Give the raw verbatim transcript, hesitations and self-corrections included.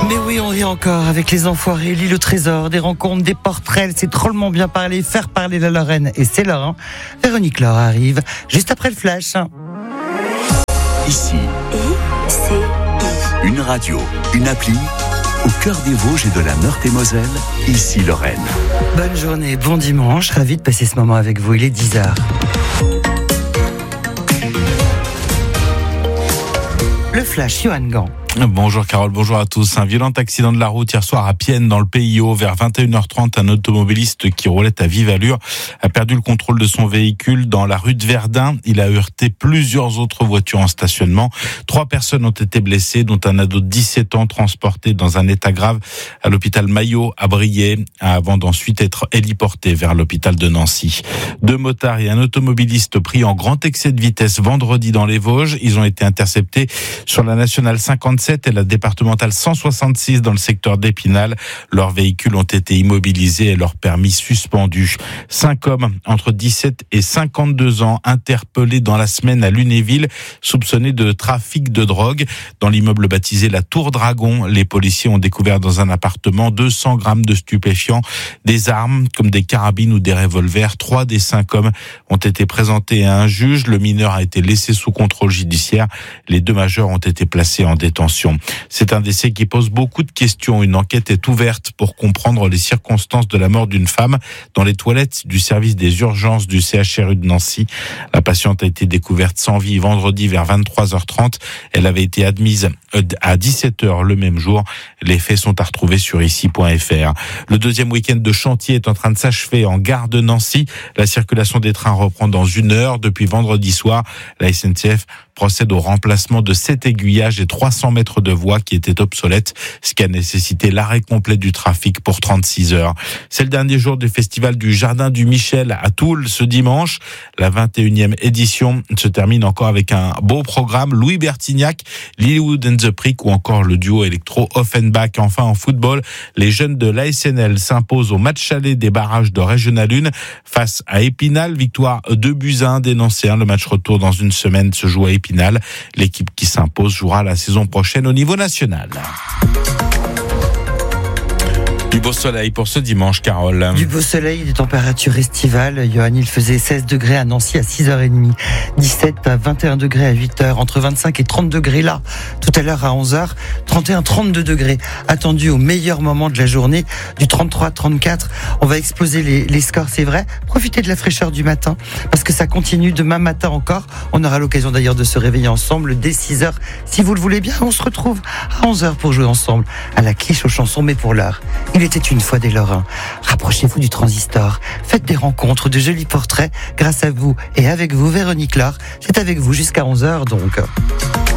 Mais oui, on rit encore avec les enfoirés, l'île au trésor, des rencontres, des portraits. C'est drôlement bien parler, faire parler la Lorraine. Et c'est Laurent. Véronique Laure arrive juste après le flash. Ici, I, C, I. une radio, une appli, au cœur des Vosges et de la Meurthe-et-Moselle, ici Lorraine. Bonne journée, bon dimanche. Ravi de passer ce moment avec vous. Il est dix heures. Le flash, Johan Gant. Bonjour Carole, bonjour à tous. Un violent accident de la route hier soir à Pienne dans le Pays Haut. Vers vingt et une heures trente, un automobiliste qui roulait à vive allure a perdu le contrôle de son véhicule dans la rue de Verdun. Il a heurté plusieurs autres voitures en stationnement. Trois personnes ont été blessées, dont un ado de dix-sept ans transporté dans un état grave à l'hôpital Maillot à Briey, avant d'ensuite être héliporté vers l'hôpital de Nancy. Deux motards et un automobiliste pris en grand excès de vitesse vendredi dans les Vosges. Ils ont été interceptés sur la nationale cinquante-sept et la départementale cent soixante-six dans le secteur d'Épinal. Leurs véhicules ont été immobilisés et leurs permis suspendus. Cinq hommes entre dix-sept et cinquante-deux ans interpellés dans la semaine à Lunéville, soupçonnés de trafic de drogue. Dans l'immeuble baptisé la Tour Dragon, les policiers ont découvert dans un appartement deux cents grammes de stupéfiants, des armes comme des carabines ou des revolvers. Trois des cinq hommes ont été présentés à un juge. Le mineur a été laissé sous contrôle judiciaire. Les deux majeurs ont été placés en détention. C'est un décès qui pose beaucoup de questions. Une enquête est ouverte pour comprendre les circonstances de la mort d'une femme dans les toilettes du service des urgences du C H R U de Nancy. La patiente a été découverte sans vie vendredi vers vingt-trois heures trente. Elle avait été admise à dix-sept heures le même jour. Les faits sont à retrouver sur ici point f r. Le deuxième week-end de chantier est en train de s'achever en gare de Nancy. La circulation des trains reprend dans une heure. Depuis vendredi soir, la S N C F procède au remplacement de sept aiguillages et trois cents mètres de voies qui étaient obsolètes, ce qui a nécessité l'arrêt complet du trafic pour trente-six heures. C'est le dernier jour du festival du Jardin du Michel à Toul ce dimanche. La vingt et unième édition se termine encore avec un beau programme. Louis Bertignac, Lilywood and the Prick ou encore le duo électro Offenbach. Enfin en football, les jeunes de l'A S N L s'imposent au match aller des barrages de Régional un face à Épinal. Victoire deux buts à un des Nancéens. Le match retour dans une semaine se joue à Épinal. L'équipe qui s'impose jouera la saison prochaine au niveau national. Du beau soleil pour ce dimanche, Carole. Du beau soleil, des températures estivales. Johan, il faisait seize degrés à Nancy à six heures trente, dix-sept à vingt et un degrés à huit heures, entre vingt-cinq et trente degrés là. Tout à l'heure à onze heures, trente et un, trente-deux degrés. Attendu au meilleur moment de la journée, du trente-trois, trente-quatre. On va exploser les, les scores, c'est vrai. Profitez de la fraîcheur du matin, parce que ça continue demain matin encore. On aura l'occasion d'ailleurs de se réveiller ensemble dès six heures. Si vous le voulez bien, on se retrouve à onze heures pour jouer ensemble à la quiche aux chansons, mais pour l'heure. Il était une fois des Lorrains. Rapprochez-vous du transistor. Faites des rencontres, de jolis portraits. Grâce à vous et avec vous, Véronique Laure. C'est avec vous jusqu'à onze heures donc.